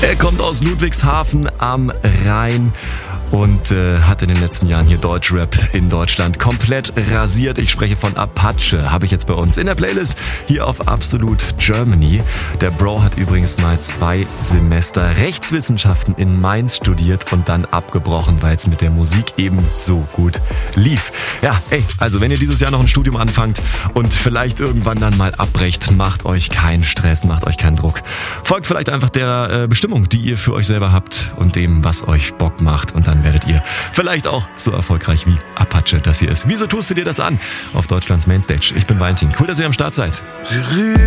Er kommt aus Ludwigshafen am Rhein und hat in den letzten Jahren hier Deutschrap in Deutschland komplett rasiert. Ich spreche von Apache, habe ich jetzt bei uns in der Playlist hier auf Absolute Germany. Der Bro hat übrigens mal 2 Semester Rechtswissenschaften in Mainz studiert und dann abgebrochen, weil es mit der Musik eben so gut lief. Ja, also wenn ihr dieses Jahr noch ein Studium anfangt und vielleicht irgendwann dann mal abbrecht, macht euch keinen Stress, macht euch keinen Druck. Folgt vielleicht einfach der Bestimmung, die ihr für euch selber habt und dem, was euch Bock macht, und dann werdet ihr vielleicht auch so erfolgreich wie Apache das hier ist. Wieso tust du dir das an? Auf Deutschlands Mainstage. Ich bin Valentin. Cool, dass ihr am Start seid.